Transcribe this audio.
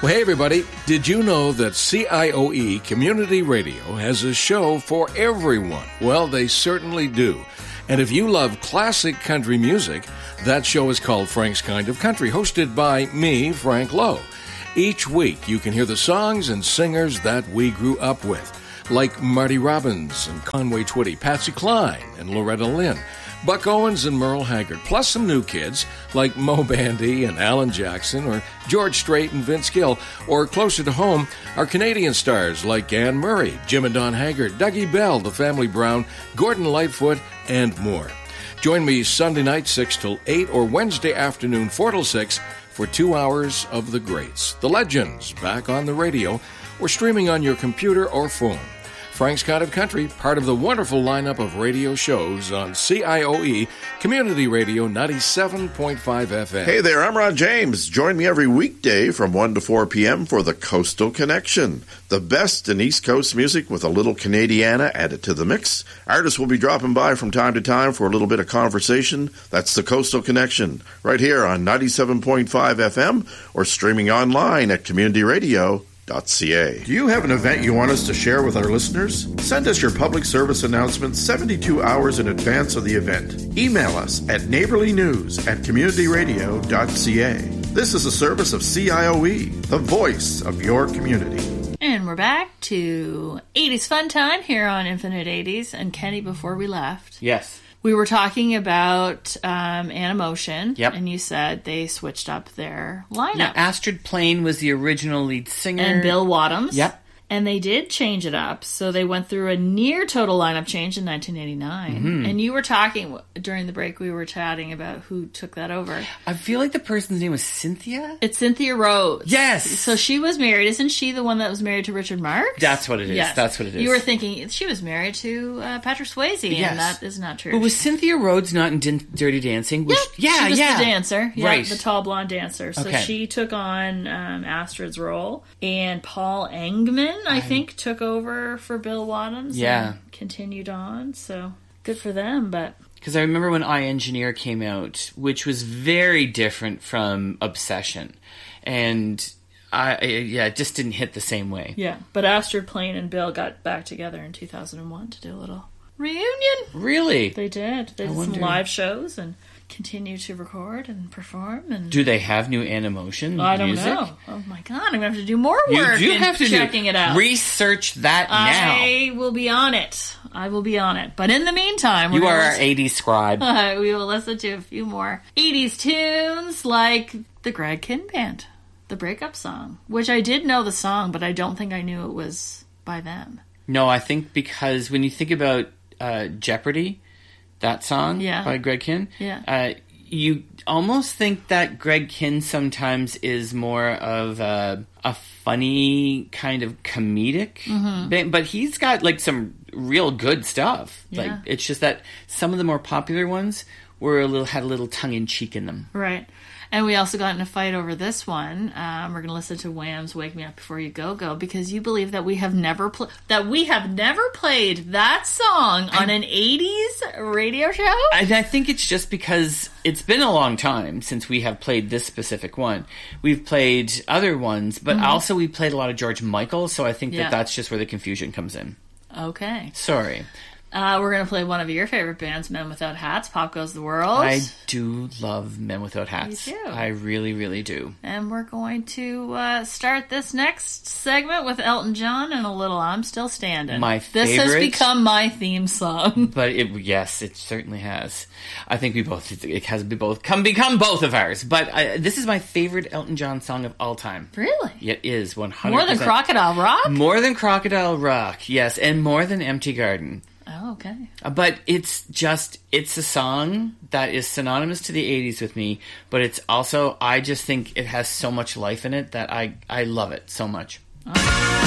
Well, hey, everybody. Did you know that CIOE Community Radio has a show for everyone? Well, they certainly do. And if you love classic country music, that show is called Frank's Kind of Country, hosted by me, Frank Lowe. Each week, you can hear the songs and singers that we grew up with, like Marty Robbins and Conway Twitty, Patsy Cline and Loretta Lynn, Buck Owens and Merle Haggard, plus some new kids like Mo Bandy and Alan Jackson, or George Strait and Vince Gill, or closer to home, our Canadian stars like Anne Murray, Jim and Don Haggard, Dougie Bell, The Family Brown, Gordon Lightfoot, and more. Join me Sunday night 6 till 8 or Wednesday afternoon 4 till 6 for 2 hours of the greats, the legends, back on the radio or streaming on your computer or phone. Frank's Kind of Country, part of the wonderful lineup of radio shows on CIOE Community Radio 97.5 FM. Hey there, I'm Ron James. Join me every weekday from 1 to 4 p.m. for the Coastal Connection. The best in East Coast music with a little Canadiana added to the mix. Artists will be dropping by from time to time for a little bit of conversation. That's the Coastal Connection, right here on 97.5 FM or streaming online at communityradio.ca. Do you have an event you want us to share with our listeners? Send us your public service announcement 72 hours in advance of the event. Email us at neighborlynews@communityradio.ca. This is a service of CIOE, the voice of your community. And we're back to 80s Fun Time here on Infinite 80s. And Kenny, before we left... Yes. We were talking about Animotion, yep. And you said they switched up their lineup. Now, Astrid Plain was the original lead singer. And Bill Wadhams. Yep. And they did change it up. So they went through a near total lineup change in 1989. Mm-hmm. And you were talking, during the break, we were chatting about who took that over. I feel like the person's name was Cynthia? It's Cynthia Rhodes. Yes! So she was married. Isn't she the one that was married to Richard Marx? That's what it is. Yes. That's what it is. You were thinking she was married to Patrick Swayze, yes. And that is not true. But was Cynthia Rhodes not in Dirty Dancing? She was the dancer. Yeah, right. The tall blonde dancer. So she took on Astrid's role. And Paul Engman, I think, took over for Bill Wadhams and continued on, so good for them. But because I remember when iEngineer came out, which was very different from Obsession, and it just didn't hit the same way. Yeah, but Astrid Plain and Bill got back together in 2001 to do a little reunion. Really? They did. They did some live shows and continue to record and perform. And do they have new Animotion I don't music? know. Oh my god, I'm gonna have to do more work. You do have to checking it out. Research that now. I will be on it. But in the meantime, you are our 80s scribe. We will listen to a few more 80s tunes like the Greg Kihn Band, the breakup song, which I did know the song, but I don't think I knew it was by them. No, I think because when you think about Jeopardy, that song by Greg Kihn, you almost think that Greg Kihn sometimes is more of a funny kind of comedic band, but he's got like some real good stuff. Like it's just that some of the more popular ones had a little tongue in cheek in them. Right. And we also got in a fight over this one. We're going to listen to Wham's "Wake Me Up Before You Go Go" because you believe that we have never played that song on an 80s radio show. I think it's just because it's been a long time since we have played this specific one. We've played other ones, but also we played a lot of George Michael, so I think that's just where the confusion comes in. Okay. Sorry. We're going to play one of your favorite bands, Men Without Hats, Pop Goes the World. I do love Men Without Hats. Me too. I really, really do. And we're going to start this next segment with Elton John and a little I'm Still Standing. My favorite. This has become my theme song. But it certainly has. I think it has become both of ours. But this is my favorite Elton John song of all time. Really? It is 100%. More than Crocodile Rock? More than Crocodile Rock, yes. And more than Empty Garden. Oh, okay. But it's a song that is synonymous to the 80s with me, but it's also, I just think it has so much life in it that I love it so much. Oh.